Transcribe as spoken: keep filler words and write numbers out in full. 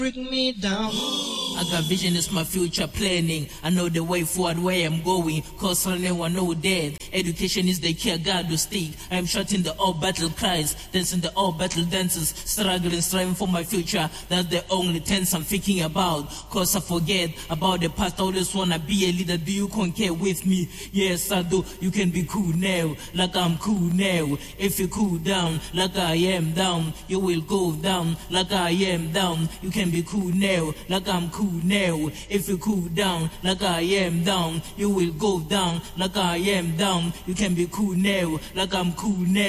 Bring me down. I got vision, it's my future planning. I know the way forward, where I'm going. Cause I never know death. Education is the key, God will stick. I'm shouting the all battle cries, dancing the all battle dances, struggling, striving for my future. That's the only tense I'm thinking about. Cause I forget about the past. I always wanna be a leader. Do you concur with me? Yes, I do. You can be cool now, like I'm cool now. If you cool down, like I am down, you will go down, like I am down. You can be cool now, like I'm cool now. If you cool down, like I am down, you will go down, like I am down. You can be cool now, like I'm cool now.